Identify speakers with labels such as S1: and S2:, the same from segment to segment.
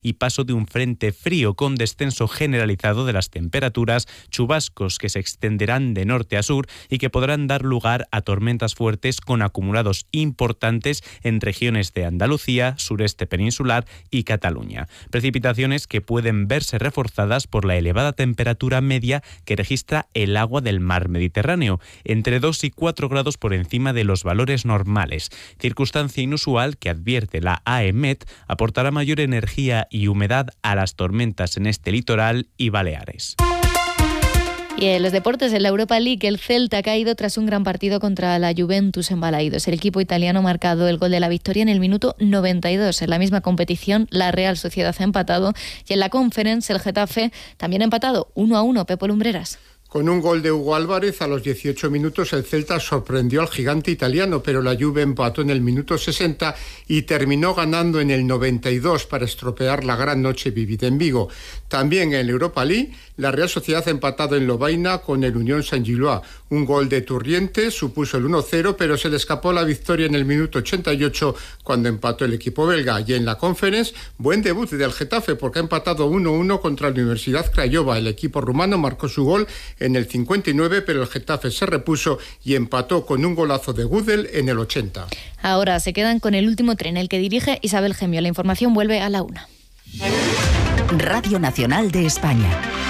S1: y paso de un frente frío con descenso generalizado de las temperaturas, chubascos que se extenderán de norte a sur y que podrán dar lugar a tormentas fuertes con acumulados importantes en regiones de Andalucía, sureste peninsular y Cataluña. Precipitaciones que pueden verse reforzadas por la elevada temperatura media que registra el agua del mar Mediterráneo, entre 2 y 4 grados por encima de los valores normales, circunstancia inusual que advierte la AEMET aportará mayor energía y humedad a las tormentas en este litoral y Baleares.
S2: Y en los deportes, en la Europa League, el Celta ha caído tras un gran partido contra la Juventus en Balaídos. El equipo italiano ha marcado el gol de la victoria en el minuto 92. En la misma competición, la Real Sociedad ha empatado y en la Conference, el Getafe también ha empatado 1-1. Pepo Lumbreras.
S3: Con un gol de Hugo Álvarez a los 18 minutos, el Celta sorprendió al gigante italiano, pero la Juve empató en el minuto 60 y terminó ganando en el 92 para estropear la gran noche vivida en Vigo. También en la Europa League, la Real Sociedad ha empatado en Lovaina con el Unión Saint-Gilloise. Un gol de Turriente supuso el 1-0, pero se le escapó la victoria en el minuto 88 cuando empató el equipo belga. Y en la Conference, buen debut del Getafe porque ha empatado 1-1 contra la Universidad Craiova. El equipo rumano marcó su gol en el 59, pero el Getafe se repuso y empató con un golazo de Gudel en el 80.
S2: Ahora se quedan con el último tren, el que dirige Isabel Gemio. La información vuelve a la 1.
S4: Radio Nacional de España.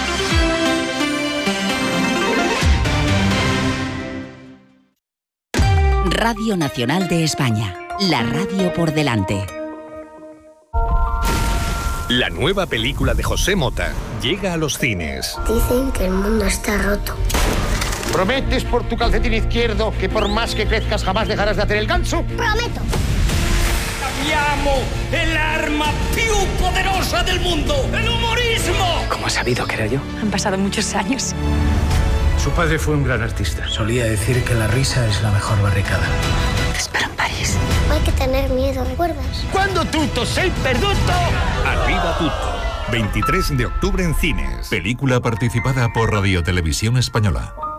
S4: Radio Nacional de España. La radio por delante.
S5: La nueva película de José Mota llega a los cines.
S6: Dicen que el mundo está roto.
S7: ¿Prometes por tu calcetín izquierdo que por más que crezcas jamás dejarás de hacer el ganso?
S6: ¡Prometo!
S8: Abbiamo el arma più poderosa del mundo, el humorismo.
S9: ¿Cómo has sabido que era yo?
S10: Han pasado muchos años.
S11: Su padre fue un gran artista.
S9: Solía decir que la risa es la mejor barricada.
S10: Te espero en París.
S6: No hay que tener miedo, ¿recuerdas?
S7: Cuando tutto sei perduto.
S5: Arriba tutto. 23 de octubre en cines.
S12: Película participada por Radio Televisión Española.